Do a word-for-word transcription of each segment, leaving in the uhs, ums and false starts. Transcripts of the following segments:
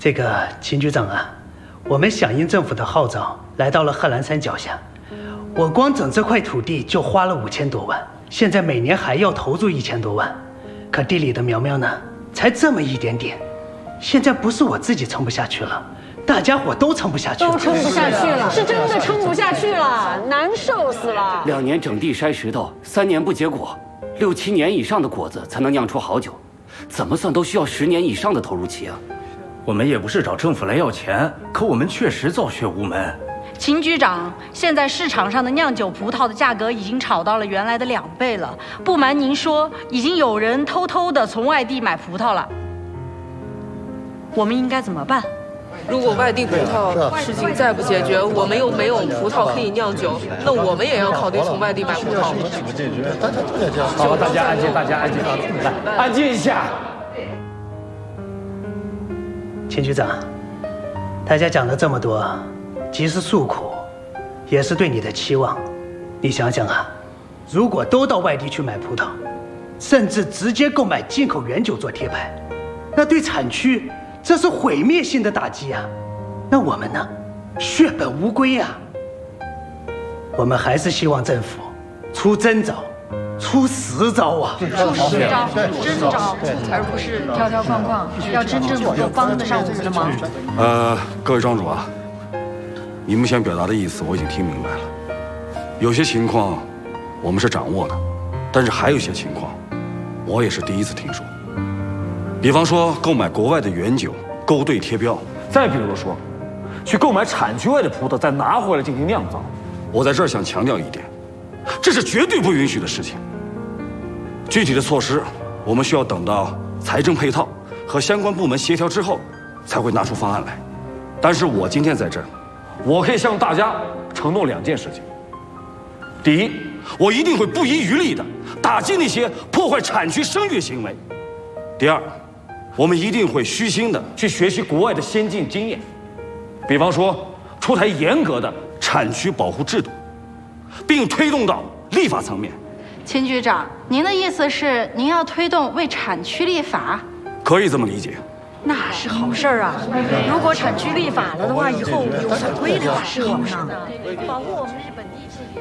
这个秦局长啊，我们响应政府的号召，来到了贺兰山脚下。我光整这块土地就花了五千多万，现在每年还要投入一千多万，可地里的苗苗呢，才这么一点点。现在不是我自己撑不下去了，大家伙都撑不下去了， 都撑不下去了，是真的撑不下去了，难受死了。 两年整地筛石头，三年不结果，六七年以上的果子才能酿出好酒，怎么算都需要十年以上的投入期啊！ 我们也不是找政府来要钱，可我们确实造血无门。 秦局长，现在市场上的酿酒葡萄的价格已经炒到了原来的两倍了。不瞒您说，已经有人偷偷的从外地买葡萄了。我们应该怎么办？ 如果外地葡萄事情再不解决，我们又没有葡萄可以酿酒，那我们也要考虑从外地买葡萄。 好了，大家安静，大家安静，来，安静一下。 秦局长，大家讲了这么多，既是诉苦，也是对你的期望。你想想啊，如果都到外地去买葡萄，甚至直接购买进口原酒做贴牌，那对产区这是毁灭性的打击啊！那我们呢，血本无归呀！我们还是希望政府出真招，出实招啊！ 出实招，真招，而不是条条框框，要真正能够帮得上我们的忙。 呃，各位庄主啊，你们想表达的意思我已经听明白了。有些情况我们是掌握的，但是还有一些情况，我也是第一次听说。比方说购买国外的原酒，勾兑贴标； 再比如说，去购买产区外的葡萄，再拿回来进行酿造。 我在这儿想强调一点，这是绝对不允许的事情。具体的措施，我们需要等到财政配套和相关部门协调之后，才会拿出方案来。但是我今天在这儿， 我可以向大家承诺两件事情。第一， 我一定会不遗余力地打击那些破坏产区声誉行为；第二，我们一定会虚心地去学习国外的先进经验，比方说出台严格的产区保护制度，并推动到立法层面。 秦局长，您的意思是您要推动为产区立法？ 可以这么理解。 那是好事儿啊！如果产区立法了的话，以后有法规的是好事呢，保护我们日本地企业。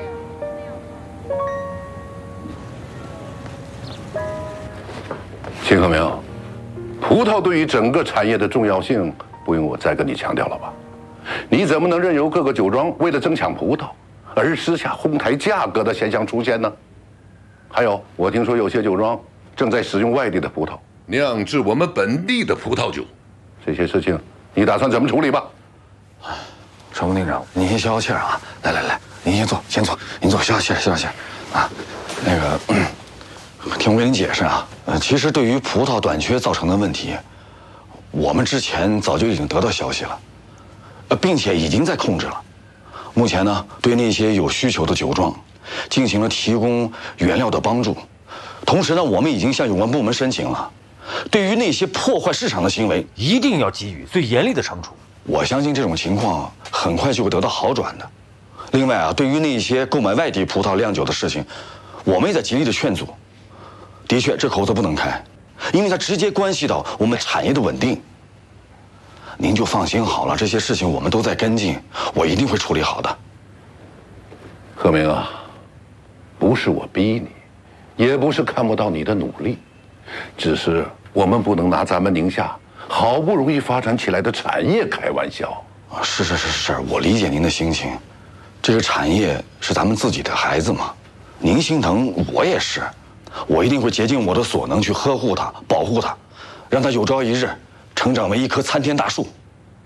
秦鹤鸣，葡萄对于整个产业的重要性，不用我再跟你强调了吧？你怎么能任由各个酒庄为了争抢葡萄而私下哄抬价格的现象出现呢？还有，我听说有些酒庄正在使用外地的葡萄酿制我们本地的葡萄酒，这些事情你打算怎么处理吧？ 少峰队长，您先消消气儿啊！来来来，您先坐，先坐，您坐，消消气儿，消消气儿啊！那个，嗯、听我给您解释啊，呃，其实对于葡萄短缺造成的问题，我们之前早就已经得到消息了，呃，并且已经在控制了。目前呢，对那些有需求的酒庄进行了提供原料的帮助，同时呢，我们已经向有关部门申请了，对于那些破坏市场的行为， 一定要给予最严厉的惩处。 我相信这种情况很快就会得到好转的。另外啊，对于那些购买外地葡萄酿酒的事情，我们也在极力的劝阻。的确，这口子不能开，因为它直接关系到我们产业的稳定。您就放心好了，这些事情我们都在跟进，我一定会处理好的。 鹤鸣啊，不是我逼你，也不是看不到你的努力，只是我们不能拿咱们宁夏好不容易发展起来的产业开玩笑。 啊，是是是是，我理解您的心情。这个产业是咱们自己的孩子嘛，您心疼，我也是。我一定会竭尽我的所能去呵护它、保护它，让它有朝一日成长为一棵参天大树。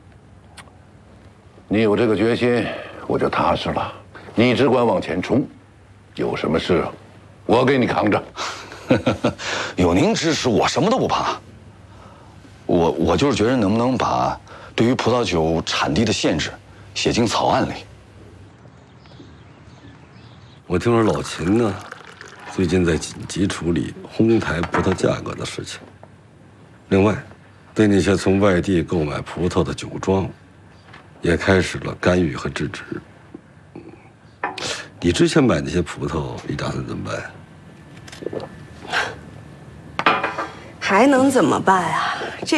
你有这个决心，我就踏实了。你只管往前冲，有什么事，我给你扛着。 有您支持，我什么都不怕。我我就是觉得能不能把对于葡萄酒产地的限制写进草案里。 我听说老秦呢，最近在紧急处理哄抬葡萄价格的事情。另外，对那些从外地购买葡萄的酒庄，也开始了干预和制止。你之前买那些葡萄，你打算怎么办？ 还能怎么办啊？这